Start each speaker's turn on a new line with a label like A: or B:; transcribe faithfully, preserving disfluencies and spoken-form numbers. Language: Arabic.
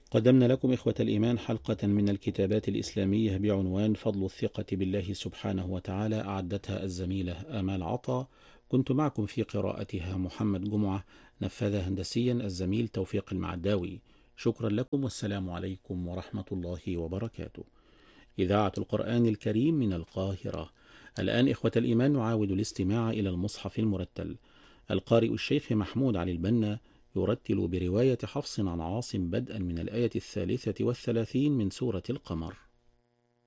A: قدمنا لكم إخوة الإيمان حلقة من الكتابات الإسلامية بعنوان فضل الثقة بالله سبحانه وتعالى، أعدتها الزميلة آمال عطا. كنت معكم في قراءتها محمد جمعة، نفذها هندسيا الزميل توفيق المعداوي. شكرا لكم والسلام عليكم ورحمة الله وبركاته. إذاعة القرآن الكريم من القاهرة. الآن إخوة الإيمان نعاود الاستماع إلى المصحف المرتل. القارئ الشيخ محمود علي البنا يرتل برواية حفص عن عاصم بدءا من الآية الثالثة والثلاثين من سورة القمر.